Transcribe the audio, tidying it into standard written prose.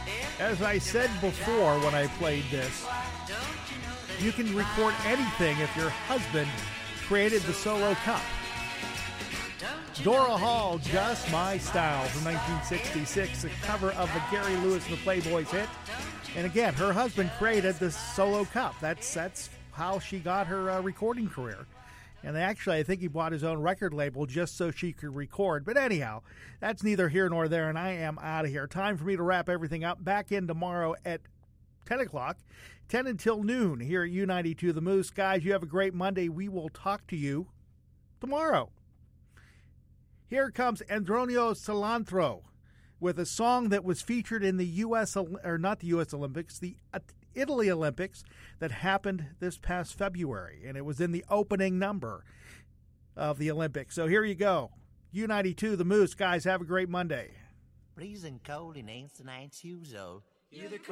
As I said before when I played this, you can record anything if your husband created the solo cup. Dora Hall, Just My Style from 1966, a cover of the Gary Lewis and the Playboys hit. And again, her husband created the solo cup. That's how she got her recording career. And actually, I think he bought his own record label just so she could record. But anyhow, that's neither here nor there, and I am out of here. Time for me to wrap everything up. Back in tomorrow at 10 o'clock, 10 until noon here at U92 The Moose. Guys, you have a great Monday. We will talk to you tomorrow. Here comes Andronio Cilantro with a song that was featured in the the Italy Olympics that happened this past February, and it was in the opening number of the Olympics. So here you go. U92 The Moose. Guys, have a great Monday. Freezing cold in ancient shoes,